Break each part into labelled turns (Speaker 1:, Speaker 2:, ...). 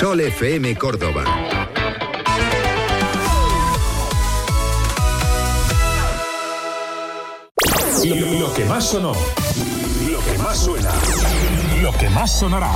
Speaker 1: Sol FM Córdoba.
Speaker 2: Lo que más sonó, lo que más suena, lo que más sonará.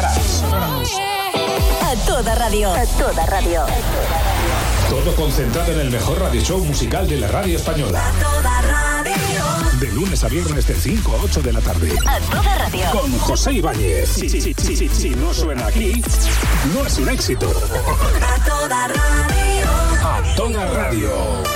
Speaker 3: A toda radio. A toda radio.
Speaker 2: Todo concentrado en el mejor radio show musical de la radio española.
Speaker 3: A toda radio.
Speaker 2: De lunes a viernes de 5 a 8 de la tarde.
Speaker 3: A toda radio.
Speaker 2: Con José Ibáñez. Si no suena aquí, no es un éxito.
Speaker 3: A toda radio.
Speaker 2: A toda radio.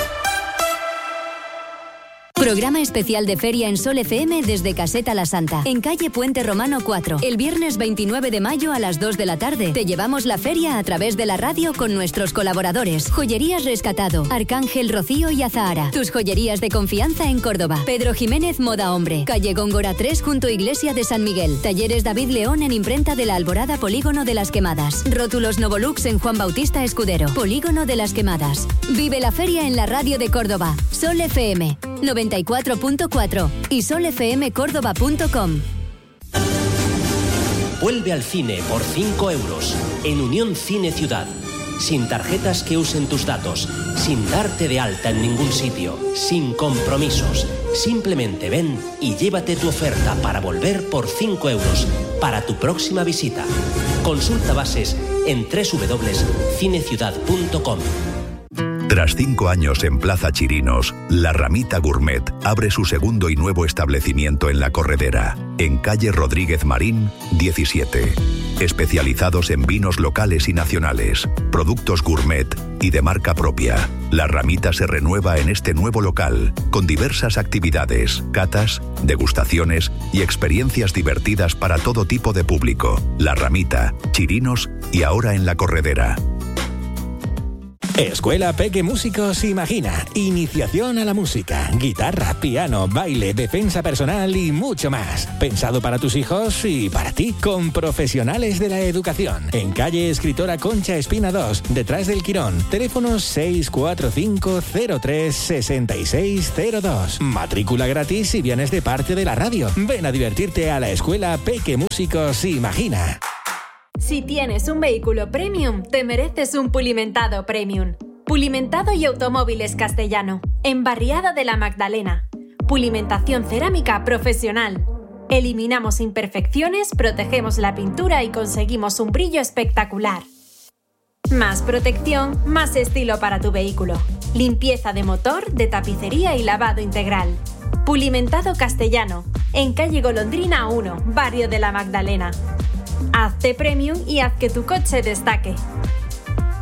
Speaker 4: Programa especial de feria en Sol FM desde Caseta La Santa, en calle Puente Romano 4. El viernes 29 de mayo a las 2 de la tarde. Te llevamos la feria a través de la radio con nuestros colaboradores. Joyerías Rescatado, Arcángel, Rocío y Azahara. Tus joyerías de confianza en Córdoba. Pedro Jiménez Moda Hombre. Calle Góngora 3 junto Iglesia de San Miguel. Talleres David León en Imprenta de la Alborada Polígono de las Quemadas. Rótulos Novolux en Juan Bautista Escudero. Polígono de las Quemadas. Vive la feria en la radio de Córdoba. Sol FM 94.4 y solfmcórdoba.com.
Speaker 5: Vuelve al cine por 5 euros en Unión Cine Ciudad. Sin tarjetas que usen tus datos, sin darte de alta en ningún sitio, sin compromisos. Simplemente ven y llévate tu oferta para volver por 5 euros para tu próxima visita. Consulta bases en www.cineciudad.com.
Speaker 6: Tras 5 años en Plaza Chirinos, La Ramita Gourmet abre su segundo y nuevo establecimiento en La Corredera, en calle Rodríguez Marín, 17. Especializados en vinos locales y nacionales, productos gourmet y de marca propia. La Ramita se renueva en este nuevo local, con diversas actividades, catas, degustaciones y experiencias divertidas para todo tipo de público. La Ramita, Chirinos y ahora en La Corredera.
Speaker 7: Escuela Peque Músicos Imagina. Iniciación a la música, guitarra, piano, baile, defensa personal y mucho más. Pensado para tus hijos y para ti, con profesionales de la educación. En calle Escritora Concha Espina 2, detrás del Quirón. Teléfono 645-03-6602. Matrícula gratis si vienes de parte de la radio. Ven a divertirte a la Escuela Peque Músicos Imagina.
Speaker 8: Si tienes un vehículo premium, te mereces un Pulimentado Premium. Pulimentado y Automóviles Castellano, en Barriada de la Magdalena. Pulimentación cerámica profesional. Eliminamos imperfecciones, protegemos la pintura y conseguimos un brillo espectacular. Más protección, más estilo para tu vehículo. Limpieza de motor, de tapicería y lavado integral. Pulimentado Castellano, en calle Golondrina 1, barrio de la Magdalena. Hazte premium y haz que tu coche destaque.